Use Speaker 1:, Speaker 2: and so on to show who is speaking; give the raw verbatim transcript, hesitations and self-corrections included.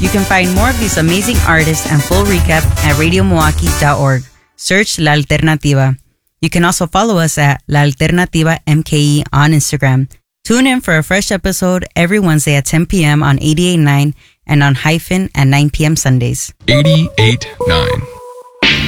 Speaker 1: can find more of these amazing artists and full recap at radio milwaukee dot org. Search La Alternativa. You can also follow us at La Alternativa M K E on Instagram. Tune in for a fresh episode every Wednesday at ten p.m. on eighty-eight point nine and on Hyphen at nine p.m. Sundays.
Speaker 2: eighty-eight point nine